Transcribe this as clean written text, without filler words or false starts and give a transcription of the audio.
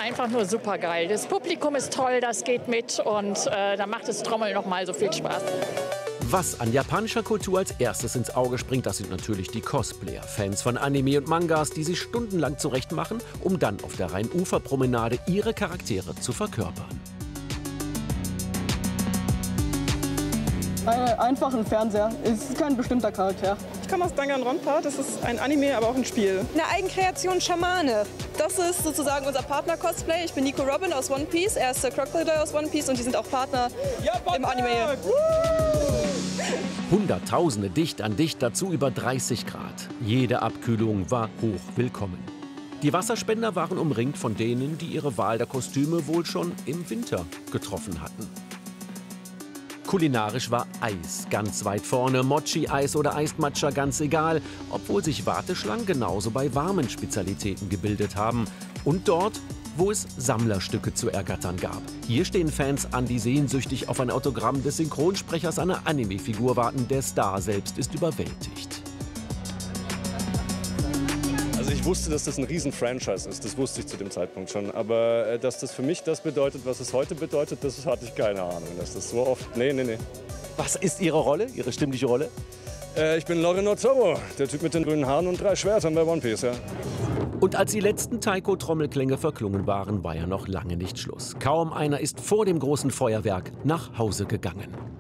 einfach nur super geil. Das Publikum ist toll, das geht mit und da macht das Trommeln noch mal so viel Spaß. Was an japanischer Kultur als erstes ins Auge springt, das sind natürlich die Cosplayer. Fans von Anime und Mangas, die sich stundenlang zurechtmachen, um dann auf der Rhein-Ufer-Promenade ihre Charaktere zu verkörpern. Einen einfachen Fernseher. Es ist kein bestimmter Charakter. Ich komme aus Danganronpa, das ist ein Anime, aber auch ein Spiel. Eine Eigenkreation Schamane. Das ist sozusagen unser Partner-Cosplay. Ich bin Nico Robin aus One Piece, er ist der Crocodile aus One Piece und die sind auch Partner im Anime. Hunderttausende dicht an dicht, dazu über 30 Grad. Jede Abkühlung war hoch willkommen. Die Wasserspender waren umringt von denen, die ihre Wahl der Kostüme wohl schon im Winter getroffen hatten. Kulinarisch war Eis ganz weit vorne, Mochi-Eis oder Eismatcha ganz egal, obwohl sich Warteschlangen genauso bei warmen Spezialitäten gebildet haben. Und dort, wo es Sammlerstücke zu ergattern gab. Hier stehen Fans an, die sehnsüchtig auf ein Autogramm des Synchronsprechers einer Anime-Figur warten. Der Star selbst ist überwältigt. Also ich wusste, dass das ein Riesen-Franchise ist, das wusste ich zu dem Zeitpunkt schon. Aber dass das für mich das bedeutet, was es heute bedeutet, das hatte ich keine Ahnung. Dass das so oft... Nee. Was ist Ihre Rolle, Ihre stimmliche Rolle? Ich bin Lorino Zorro, der Typ mit den grünen Haaren und 3 Schwertern bei One Piece, ja. Und als die letzten Taiko-Trommelklänge verklungen waren, war ja noch lange nicht Schluss. Kaum einer ist vor dem großen Feuerwerk nach Hause gegangen.